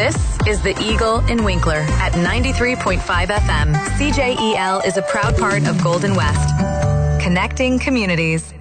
This is the Eagle in Winkler at 93.5 FM. CJEL is a proud part of Golden West. Connecting communities.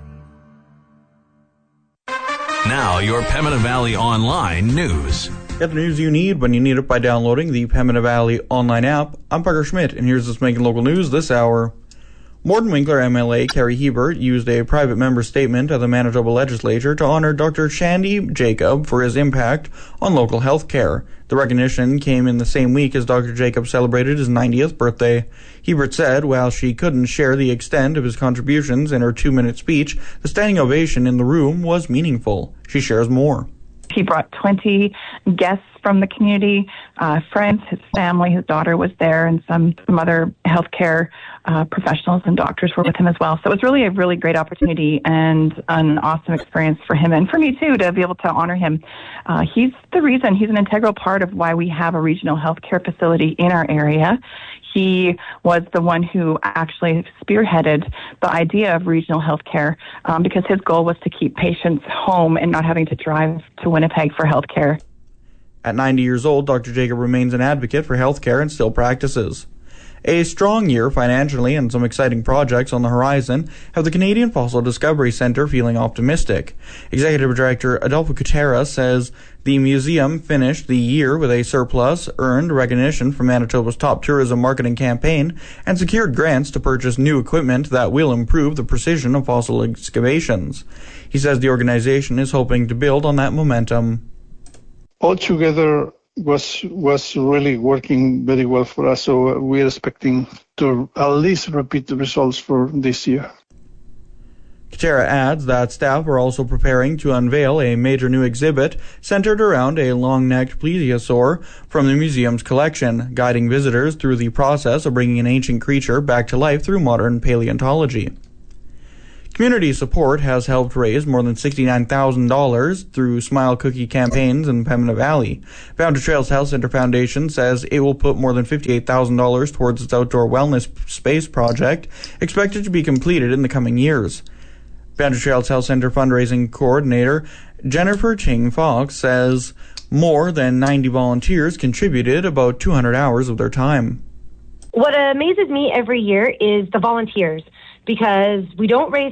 Now, your Pembina Valley Online news. Get the news you need when you need it by downloading the Pembina Valley Online app. I'm Parker Schmidt, and here's what's making local news this hour. Morden Winkler MLA Kerry Hebert used a private member statement of the Manitoba Legislature to honor Dr. Shandy Jacob for his impact on local health care. The recognition came in the same week as Dr. Jacob celebrated his 90th birthday. Hebert said while she couldn't share the extent of his contributions in her 2-minute speech, the standing ovation in the room was meaningful. She shares more. He brought 20 guests from the community, friends, his family, his daughter was there, and some other healthcare professionals and doctors were with him as well. So it was really a really great opportunity and an awesome experience for him and for me too to be able to honor him. He's the reason, he's an integral part of why we have a regional healthcare facility in our area. He was the one who actually spearheaded the idea of regional healthcare because his goal was to keep patients home and not having to drive to Winnipeg for healthcare. At 90 years old, Dr. Jacob remains an advocate for healthcare and still practices. A strong year financially and some exciting projects on the horizon have the Canadian Fossil Discovery Centre feeling optimistic. Executive Director Adolfo Cutera says the museum finished the year with a surplus, earned recognition from Manitoba's top tourism marketing campaign, and secured grants to purchase new equipment that will improve the precision of fossil excavations. He says the organization is hoping to build on that momentum. Altogether, was really working very well for us, so we're expecting to at least repeat the results for this year. Cutera adds that staff are also preparing to unveil a major new exhibit centered around a long-necked plesiosaur from the museum's collection, guiding visitors through the process of bringing an ancient creature back to life through modern paleontology. Community support has helped raise more than $69,000 through Smile Cookie campaigns in Pembina Valley. Boundary Trails Health Center Foundation says it will put more than $58,000 towards its outdoor wellness space project, expected to be completed in the coming years. Boundary Trails Health Center fundraising coordinator Jennifer Ching Fox says more than 90 volunteers contributed about 200 hours of their time. What amazes me every year is the volunteers, because we don't raise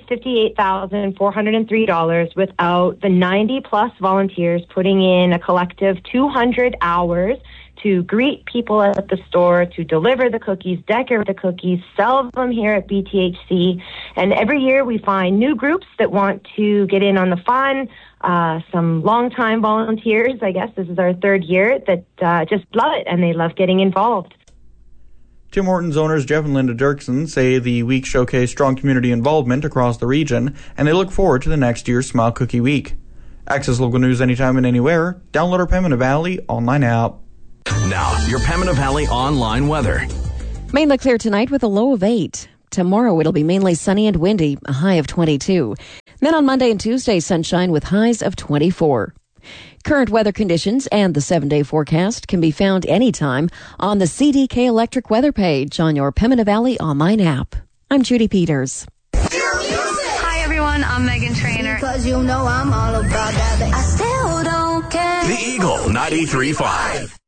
$58,403 without the 90-plus volunteers putting in a collective 200 hours to greet people at the store, to deliver the cookies, decorate the cookies, sell them here at BTHC. And every year we find new groups that want to get in on the fun. Some longtime volunteers, I guess this is our third year, that just love it and they love getting involved. Tim Hortons owners Jeff and Linda Dirksen say the week showcased strong community involvement across the region, and they look forward to the next year's Smile Cookie Week. Access local news anytime and anywhere. Download our Pembina Valley online app. Now, your Pembina Valley online weather. Mainly clear tonight with a low of 8. Tomorrow it'll be mainly sunny and windy, a high of 22. Then on Monday and Tuesday, sunshine with highs of 24. Current weather conditions and the 7-day forecast can be found anytime on the CDK Electric weather page on your Pembina Valley online app. I'm Judy Peters. Hi everyone, I'm Megan Trainor. Because you know I'm all about that. I still don't care. The Eagle 93.5.